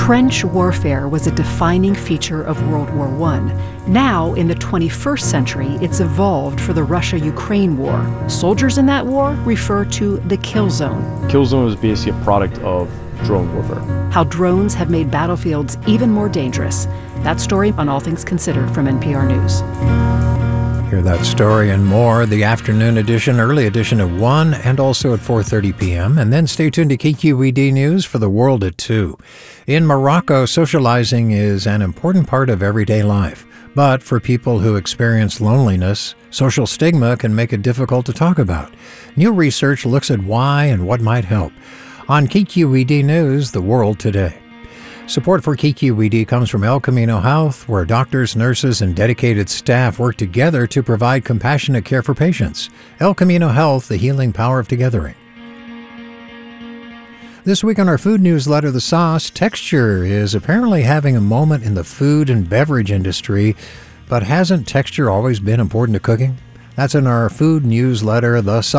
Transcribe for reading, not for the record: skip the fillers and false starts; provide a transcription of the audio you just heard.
Trench warfare was a defining feature of World War I. Now, in the 21st century, it's evolved for the Russia-Ukraine war. Soldiers in that war refer to the kill zone. Kill zone is basically a product of drone warfare. How drones have made battlefields even more dangerous. That story on All Things Considered from NPR News. Hear that story and more, the afternoon edition, early edition at 1 and also at 4:30 p.m. And then stay tuned to KQED News for the world at 2. In Morocco, socializing is an important part of everyday life. But for people who experience loneliness, social stigma can make it difficult to talk about. New research looks at why and what might help. On KQED News, The World Today. Support for KQED comes from El Camino Health, where doctors, nurses, and dedicated staff work together to provide compassionate care for patients. El Camino Health, the healing power of togethering. This week on our food newsletter, The Sauce, texture is apparently having a moment in the food and beverage industry, but hasn't texture always been important to cooking? That's in our food newsletter, The Sauce.